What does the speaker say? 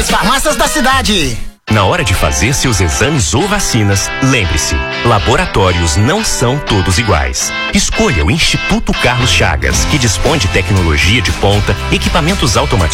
melhores farmácias da cidade. Na hora de fazer seus exames ou vacinas, lembre-se, laboratórios não são todos iguais. Escolha o Instituto Carlos Chagas, que dispõe de tecnologia de ponta, equipamentos automatizados